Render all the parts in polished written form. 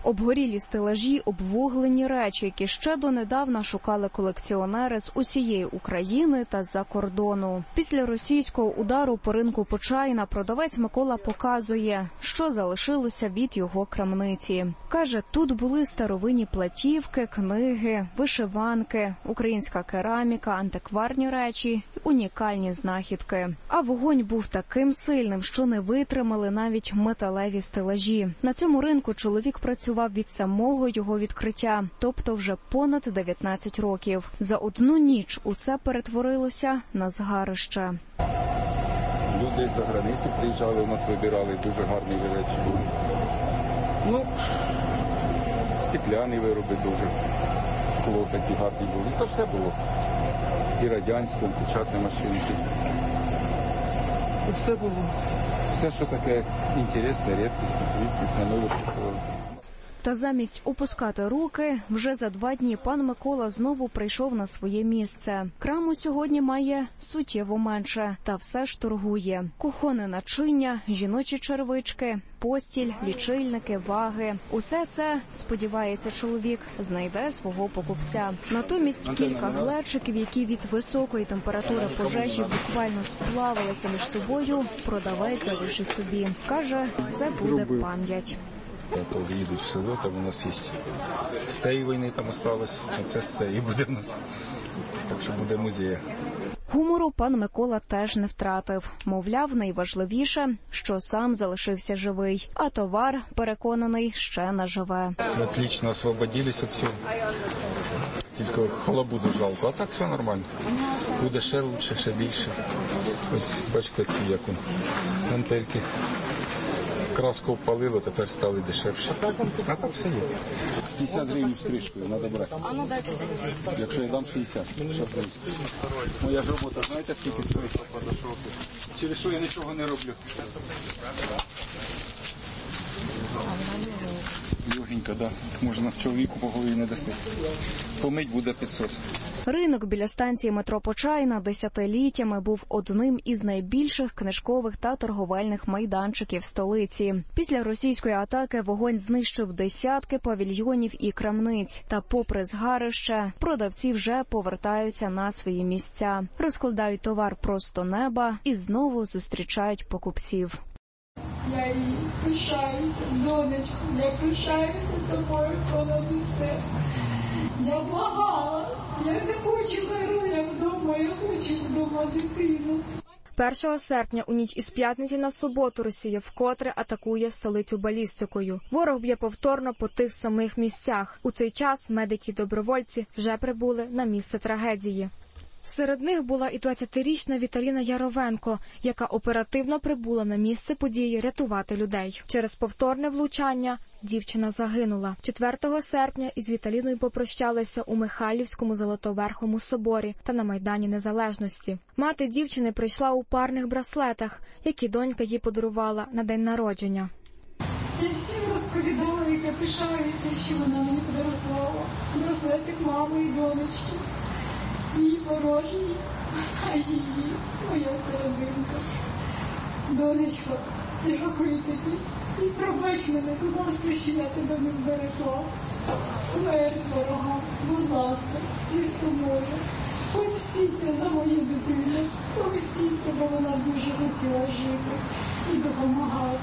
Обгорілі стелажі, обвуглені речі, які ще донедавна шукали колекціонери з усієї України та з-за кордону. Після російського удару по ринку Почайна продавець Микола показує, що залишилося від його крамниці. Каже, тут були старовинні платівки, книги, вишиванки, українська кераміка, антикварні речі, унікальні знахідки. А вогонь був таким сильним, що не витримали навіть металеві стелажі. На цьому ринку чоловік працював від самого його відкриття, тобто вже понад 19 років. За одну ніч усе перетворилося на згарище. Люди з-за границі приїжджали, у нас вибирали дуже гарні речі. Стекляні вироби дуже, скло такі гарні були. То все було. І радянське, і печатні машинки. І все було. Все, що таке інтересне, рідкісне, рідкісне, нове приходило. Та замість опускати руки, вже за 2 дні пан Микола знову прийшов на своє місце. Краму сьогодні має суттєво менше, та все ж торгує. Кухонне начиння, жіночі черевички, постіль, лічильники, ваги. Усе це, сподівається чоловік, знайде свого покупця. Натомість кілька глечиків, які від високої температури пожежі буквально сплавилися між собою, продавець залишить собі. Каже, це буде пам'ять. То їдуть в село, там у нас є з тієї війни там осталось, а це і буде в нас. Так що буде музей. Гумору пан Микола теж не втратив. Мовляв, найважливіше, що сам залишився живий, а товар, переконаний, ще наживе. Отлично освободились від всього. Тільки халабуду жалко, а так все нормально. Буде ще краще, ще більше. Ось бачите, ці як гантельки. Краску впалило, тепер стали дешевше. А там все є. 50 гривень стрижкою, треба брати. А ну дайте. Якщо я дам 60, моя ж робота, знаєте, скільки стоїть? Через що я нічого не роблю. Легенько, так. Можна чоловіку по голові не даси. Помить буде 500. Ринок біля станції метро Почайна десятиліттями був одним із найбільших книжкових та торговельних майданчиків столиці. Після російської атаки вогонь знищив десятки павільйонів і крамниць. Та попри згарище, продавці вже повертаються на свої місця. Розкладають товар просто неба і знову зустрічають покупців. Я її пишаюся, донечко, я пишаюся тобою понад усе. Я благала, я не хочу Гайруля вдома, я хочу вдома дитину. 1 серпня у ніч із п'ятниці на суботу Росія вкотре атакує столицю балістикою. Ворог б'є повторно по тих самих місцях. У цей час медики-добровольці вже прибули на місце трагедії. Серед них була і 20-річна Віталіна Яровенко, яка оперативно прибула на місце події рятувати людей. Через повторне влучання дівчина загинула. 4 серпня із Віталіною попрощалися у Михайлівському Золотоверхому соборі та на Майдані Незалежності. Мати дівчини прийшла у парних браслетах, які донька їй подарувала на день народження. Я всім розповідала, як я пишаюся, що вона мені подарувала браслетик мами і донечки. Мій порожній, а її, моя серединка. Донечко, дякую тобі. І пробач мене, будь ласка, що я тебе не вберегла. Смерть ворогам, будь ласка, всі, хто може. Помстіться за мою дитину, помстіться, бо вона дуже хотіла жити і допомагати.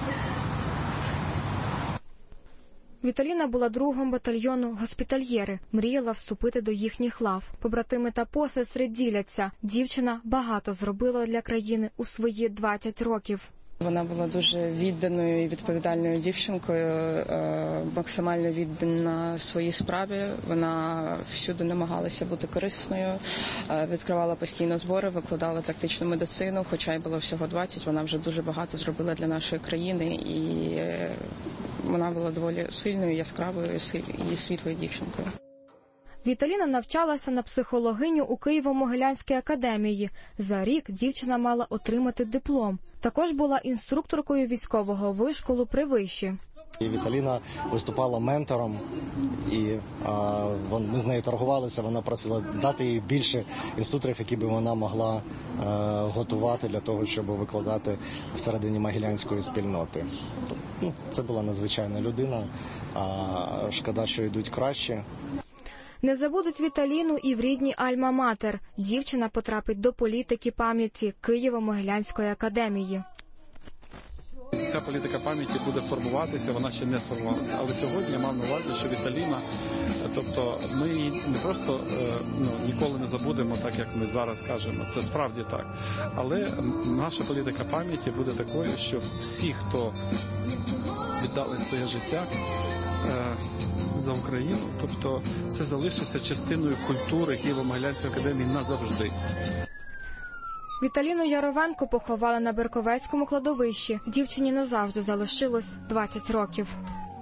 Віталіна була другом батальйону «Госпітальєри», мріяла вступити до їхніх лав. Побратими та посестри діляться. Дівчина багато зробила для країни у свої 20 років. Вона була дуже відданою і відповідальною дівчинкою, максимально віддана своїй справі. Вона всюди намагалася бути корисною, відкривала постійно збори, викладала тактичну медицину, хоча й було всього 20, вона вже дуже багато зробила для нашої країни і вона була доволі сильною, яскравою і світлою дівчинкою. Віталіна навчалася на психологиню у Києво-Могилянській академії. За рік дівчина мала отримати диплом. Також була інструкторкою військового вишколу при виші. І Віталіна виступала ментором, і ми з нею торгувалися, вона просила дати їй більше інструкторів, які б вона могла готувати для того, щоб викладати всередині могилянської спільноти. Це була надзвичайна людина, шкода, що йдуть краще. Не забудуть Віталіну і в рідній Альма-Матер. Дівчина потрапить до політики пам'яті Києво-Могилянської академії. Ця політика пам'яті буде формуватися, вона ще не сформувалася. Але сьогодні я мав на увазі, що Віталіна, тобто ми її не просто ніколи не забудемо, так як ми зараз кажемо, це справді так. Але наша політика пам'яті буде такою, що всі, хто віддали своє життя за Україну, тобто це залишиться частиною культури Києво-Могилянської академії назавжди. Віталіну Яровенко поховали на Берковецькому кладовищі. Дівчині назавжди залишилось 20 років.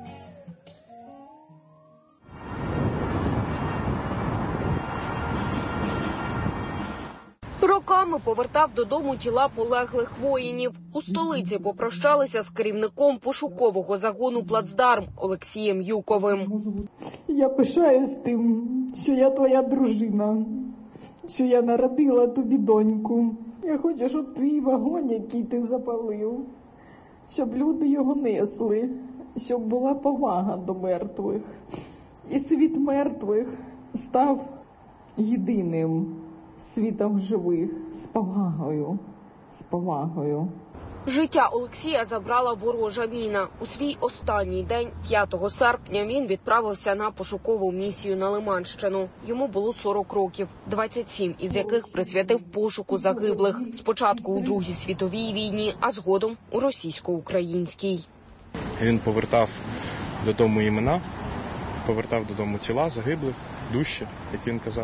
Роками повертав додому тіла полеглих воїнів. У столиці попрощалися з керівником пошукового загону «Плацдарм» Олексієм Юковим. Я пишаюсь тим, що я твоя дружина, що я народила тобі доньку. Я хочу, щоб твій вагон, який ти запалив, щоб люди його несли, щоб була повага до мертвих. І світ мертвих став єдиним світом живих з повагою, з повагою. Життя Олексія забрала ворожа міна. У свій останній день, 5 серпня, він відправився на пошукову місію на Лиманщину. Йому було 40 років, 27 із яких присвятив пошуку загиблих. Спочатку у Другій світовій війні, а згодом у російсько-українській. Він повертав додому імена, повертав додому тіла загиблих, душі, як він казав.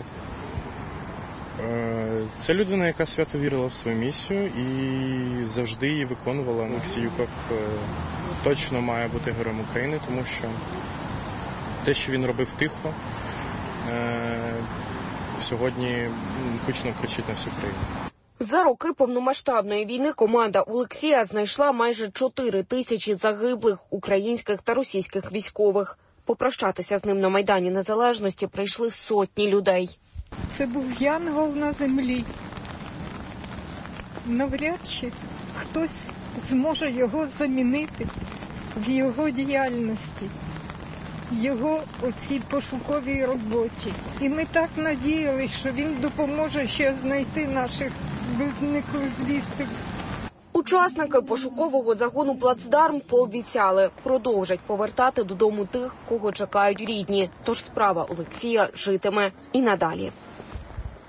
Це людина, яка свято вірила в свою місію і завжди її виконувала. Олексій Юков точно має бути героєм України, тому що те, що він робив тихо, сьогодні гучно кричить на всю країну. За роки повномасштабної війни команда Олексія знайшла майже 4 тисячі загиблих українських та російських військових. Попрощатися з ним на Майдані Незалежності прийшли сотні людей. Це був янгол на землі. Навряд чи хтось зможе його замінити в його діяльності, його оцій пошуковій роботі. І ми так надіялися, що він допоможе ще знайти наших зниклих звістих. Учасники пошукового загону «Плацдарм» пообіцяли, продовжать повертати додому тих, кого чекають рідні. Тож справа Олексія житиме і надалі.